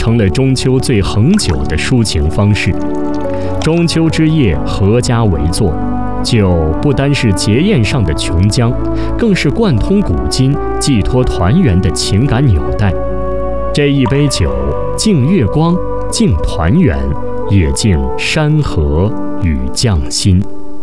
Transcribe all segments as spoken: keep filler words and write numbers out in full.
成了中秋最恒久的抒情方式。中秋之夜，阖家围坐，酒不单是节宴上的琼浆，更是贯通古今、寄托团圆的情感纽带。这一杯酒，敬月光，敬团圆，也敬山河与匠心。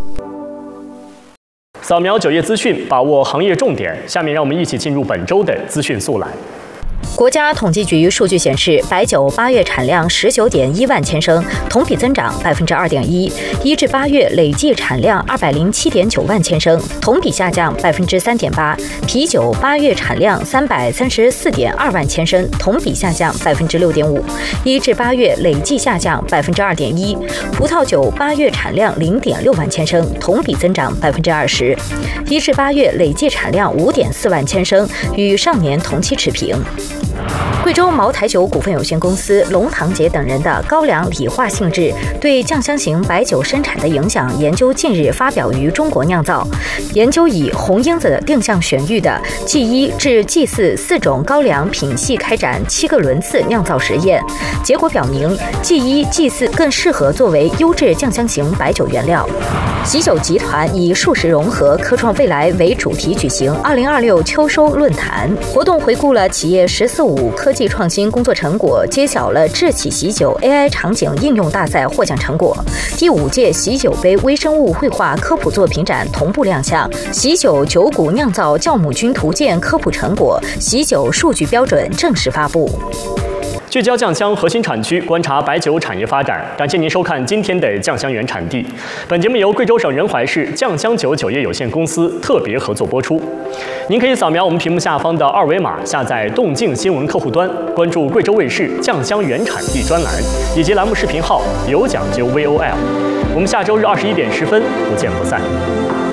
扫描酒业资讯，把握行业重点。下面让我们一起进入本周的资讯速览。 国家统计局数据显示，白酒八月产量十九点一万千升，同比增长百分之二点一，一至八月累计产量二百零七点九万千升，同比下降百分之三点八。啤酒八月产量三百三十四点二万千升，同比下降百分之六点五，一至八月累计下降百分之二点一。葡萄酒八月产量零点六万千升，同比增长百分之二十，一至八月累计产量五点四万千升，与上年同期持平。贵州茅台酒股份有限公司、龙堂节等人的高粱理化性质对酱香型白酒生产的影响研究近日发表于《中国酿造》。研究以红缨子定向选育的 G 一 至 G 四 四种高粱品系开展七个轮次酿造实验，结果表明 G 一、G 四 更适合作为优质酱香型白酒原料。喜酒集团以数实融合、科创未来为主题举行二零二六秋收论坛活动，回顾了企业“十四五”科技创新工作成果，揭晓了智启喜酒 A I 场景应用大赛获奖成果。第五届喜酒杯微生物绘画科普作品展同步亮相，喜酒酒谷酿造酵母菌图鉴科普成果、喜酒数据标准正式发布。 聚焦酱香核心产区，观察白酒产业发展。感谢您收看今天的酱香原产地。本节目由贵州省仁怀市酱香酒酒业有限公司特别合作播出。您可以扫描我们屏幕下方的二维码，下载动静新闻客户端，关注贵州卫视酱香原产地专栏以及栏目视频号有讲究 V O L。我们下周日二十一点十分不见不散。